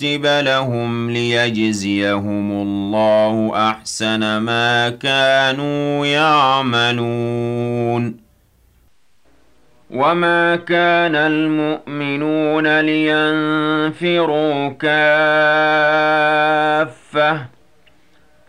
ليكتب لهم ليجزيهم الله أحسن ما كانوا يعملون. وما كان المؤمنون لينفروا كافة